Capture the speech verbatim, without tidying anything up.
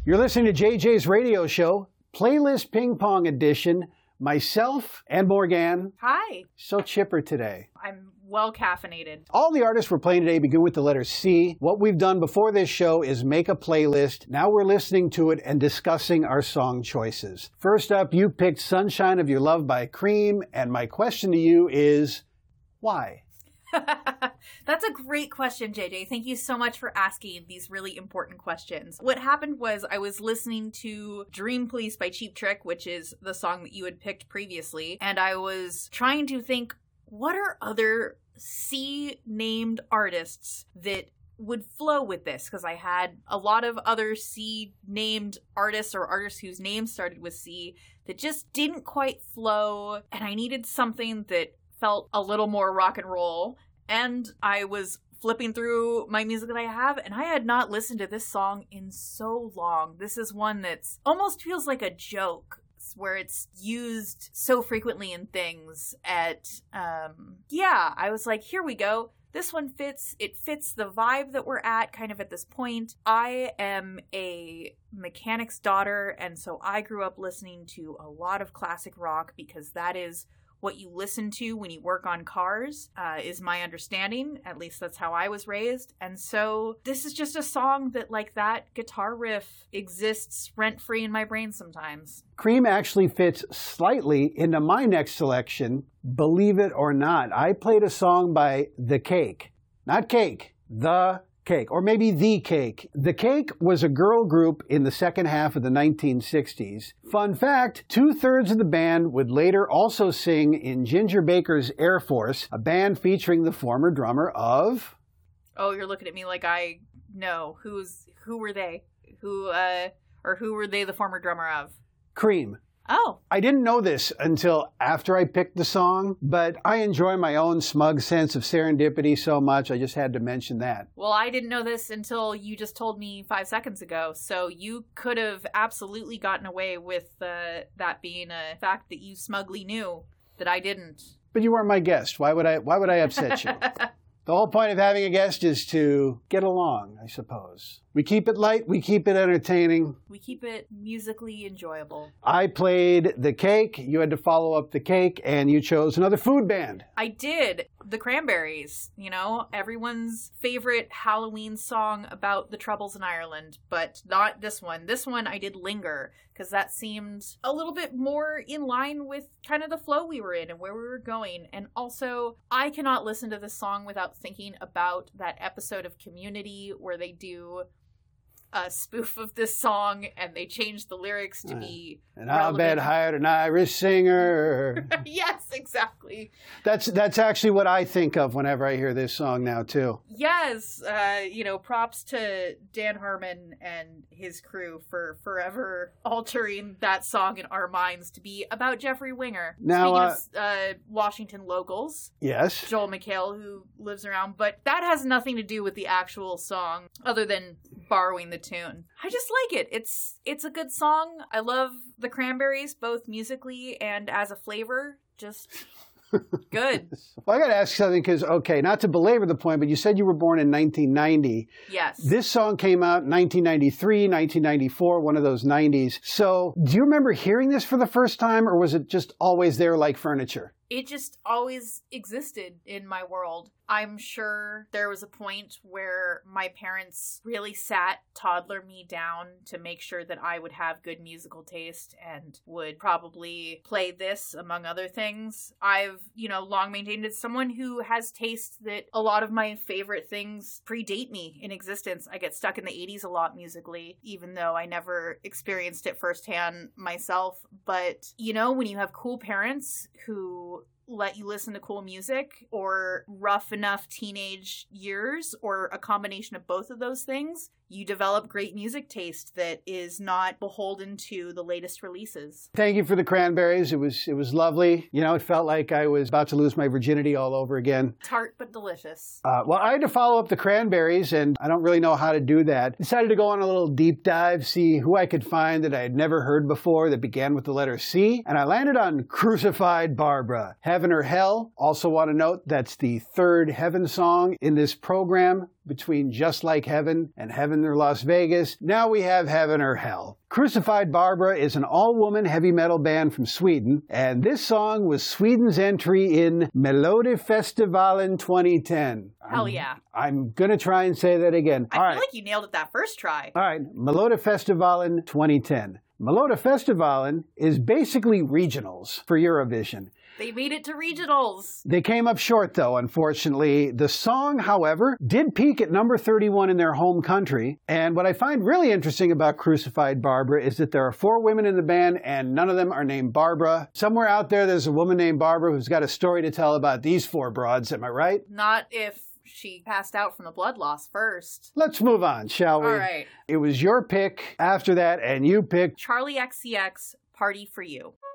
You're listening to J J's radio show, Playlist Ping Pong Edition. Myself and Morgan. Hi. So chipper today. I'm well caffeinated. All the artists we're playing today begin with the letter C. What we've done before this show is make a playlist. Now we're listening to it and discussing our song choices. First up, you picked Sunshine of Your Love by Cream, and my question to you is, why? That's a great question, J J. Thank you so much for asking these really important questions. What happened was I was listening to Dream Police by Cheap Trick, which is the song that you had picked previously, and I was trying to think, what are other C-named artists that would flow with this? Because I had a lot of other C-named artists or artists whose names started with C that just didn't quite flow, and I needed something that felt a little more rock and roll. And I was flipping through my music that I have, and I had not listened to this song in so long. This is one that's almost feels like a joke, where it's used so frequently in things at, um, yeah, I was like, here we go. This one fits. It fits the vibe that we're at kind of at this point. I am a mechanic's daughter, and so I grew up listening to a lot of classic rock because that is what you listen to when you work on cars, uh, is my understanding. At least that's how I was raised. And so this is just a song that, like, that guitar riff exists rent-free in my brain sometimes. Cream actually fits slightly into my next selection, believe it or not. I played a song by The Cake. Not Cake, The Cake, or maybe The Cake. The Cake was a girl group in the second half of the nineteen sixties. Fun fact, two-thirds of the band would later also sing in Ginger Baker's Air Force, a band featuring the former drummer of... Oh, you're looking at me like I know. Who's, who were they? Who, uh, or who were they the former drummer of? Cream. Oh. I didn't know this until after I picked the song, but I enjoy my own smug sense of serendipity so much, I just had to mention that. Well, I didn't know this until you just told me five seconds ago, so you could have absolutely gotten away with uh, that being a fact that you smugly knew that I didn't. But you weren't my guest. Why would I, why would I upset you? The whole point of having a guest is to get along, I suppose. We keep it light, we keep it entertaining. We keep it musically enjoyable. I played The Cake, you had to follow up The Cake, and you chose another food band. I did. The Cranberries, you know, everyone's favorite Halloween song about the Troubles in Ireland, but not this one. This one I did Linger, because that seemed a little bit more in line with kind of the flow we were in and where we were going. And also, I cannot listen to this song without thinking about that episode of Community where they do a spoof of this song and they change the lyrics to be and I'll bet hired an Irish singer. Yes, exactly. That's that's actually what I think of whenever I hear this song now too. Yes, uh, you know, props to Dan Harmon and his crew for forever altering that song in our minds to be about Jeffrey Winger. Now, Speaking uh, of uh, Washington locals, yes, Joel McHale, who lives around, but that has nothing to do with the actual song other than borrowing the tune. I just like it. It's it's a good song. I love the Cranberries, both musically and as a flavor. Just good. Well, I got to ask something because, okay, not to belabor the point, but you said you were born in nineteen ninety. Yes. This song came out in nineteen ninety-three, nineteen ninety-four, one of those nineties. So do you remember hearing this for the first time, or was it just always there like furniture? It just always existed in my world. I'm sure there was a point where my parents really sat toddler me down to make sure that I would have good musical taste and would probably play this among other things. I've, you know, long maintained as someone who has taste that a lot of my favorite things predate me in existence. I get stuck in the eighties a lot musically, even though I never experienced it firsthand myself. But, you know, when you have cool parents who let you listen to cool music, or rough enough teenage years, or a combination of both of those things, you develop great music taste that is not beholden to the latest releases. Thank you for the Cranberries. It was it was lovely. You know, it felt like I was about to lose my virginity all over again. Tart but delicious. Uh, well, I had to follow up the Cranberries, and I don't really know how to do that. Decided to go on a little deep dive, see who I could find that I had never heard before that began with the letter C, and I landed on Crucified Barbara. Heaven or Hell. Also want to note that's the third Heaven song in this program. between Just Like Heaven and Heaven or Las Vegas. Now we have Heaven or Hell. Crucified Barbara is an all-woman heavy metal band from Sweden, and this song was Sweden's entry in Melodifestivalen twenty ten. Hell yeah. I'm, I'm going to try and say that again. I All feel right. like you nailed it that first try. All right, Melodifestivalen twenty ten. Melodifestivalen is basically regionals for Eurovision. They made it to regionals. They came up short, though, unfortunately. The song, however, did peak at number thirty-one in their home country. And what I find really interesting about Crucified Barbara is that there are four women in the band, and none of them are named Barbara. Somewhere out there, there's a woman named Barbara who's got a story to tell about these four broads. Am I right? Not if she passed out from the blood loss first. Let's move on, shall we? All right. It was your pick after that, and you picked Charlie X C X, Party for You.